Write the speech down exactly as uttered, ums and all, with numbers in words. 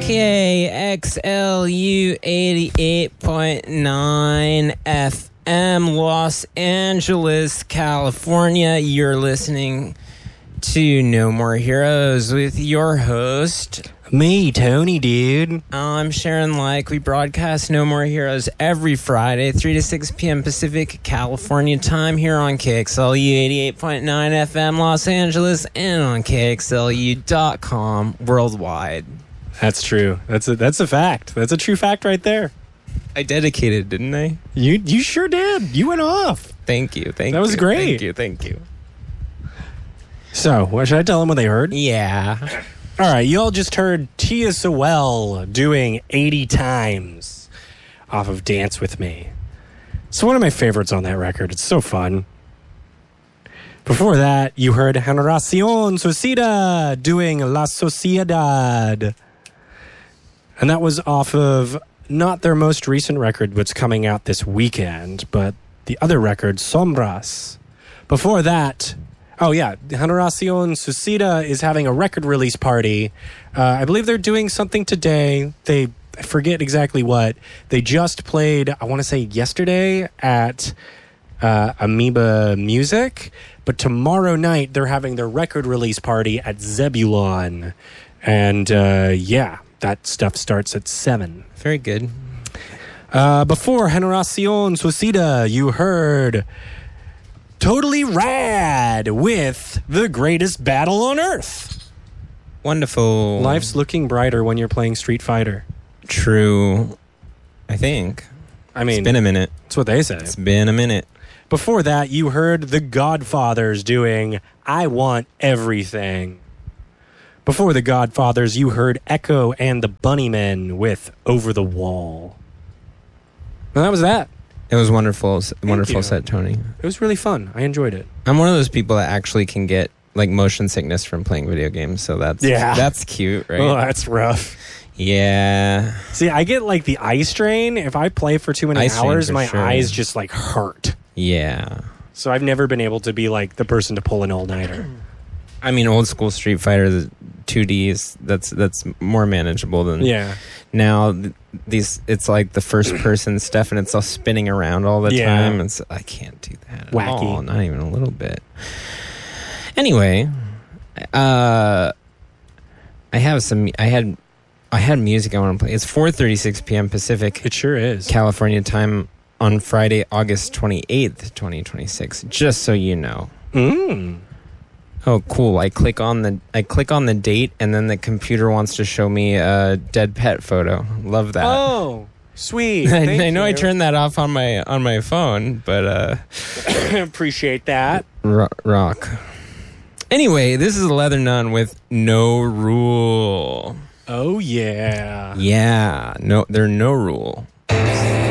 K X L U eighty-eight point nine F M, Los Angeles, California. You're listening to No More Heroes with your host, me, Tony, dude. I'm Sharon Like. We broadcast No More Heroes every Friday, three to six p.m. Pacific, California time, here on K X L U eighty-eight point nine F M Los Angeles and on K X L U dot com worldwide. That's true. That's a that's a fact. That's a true fact right there. I dedicated, didn't I? You you sure did. You went off. Thank you. Thank that you. was great. Thank you. Thank you. So, what should I tell them what they heard? Yeah. All right, you all just heard Tia Sowell doing eighty times off of Dance With Me. It's one of my favorites on that record. It's so fun. Before that, you heard Generación Suicida doing La Sociedad. And that was off of not their most recent record, what's coming out this weekend, but the other record, Sombras. Before that, oh yeah, Generación Suicida is having a record release party. Uh, I believe they're doing something today. They, I forget exactly what. They just played, I want to say yesterday, at uh, Amoeba Music. But tomorrow night, they're having their record release party at Zebulon. And uh, yeah, that stuff starts at seven. Very good. Uh, before Generación Suicida, you heard Totally Rad with The Greatest Battle on Earth. Wonderful. Life's looking brighter when you're playing Street Fighter. True. I think. I mean, it's been a minute. That's what they say. It's been a minute. Before that, you heard The Godfathers doing I Want Everything. Before The Godfathers, you heard Echo and the Bunnymen with Over the Wall. And that was that. It was wonderful. Wonderful you. set, Tony. It was really fun. I enjoyed it. I'm one of those people that actually can get like motion sickness from playing video games, so that's yeah. that's cute, right? Oh, that's rough. Yeah. See, I get like the eye strain. If I play for too many eye hours, my sure. eyes just like hurt. Yeah. So I've never been able to be like the person to pull an all-nighter. I mean, old school Street Fighter two Ds, that's that's more manageable than yeah. Now th- these it's like the first person stuff and it's all spinning around all the yeah. time. And so I can't do that. Wacky. At all, not even a little bit. Anyway, uh, I have some. I had I had music I want to play. It's four thirty-six p.m. Pacific. It sure is. California time on Friday, August twenty-eighth, twenty twenty-six. Just so you know. Mm. Oh, cool! I click on the I click on the date, and then the computer wants to show me a dead pet photo. Love that. Oh, sweet! I, Thank I know you. I turned that off on my on my phone, but uh, appreciate that. ro- rock. Anyway, this is Leather Nun with No Rule. Oh yeah, Yeah, no, there's no rule.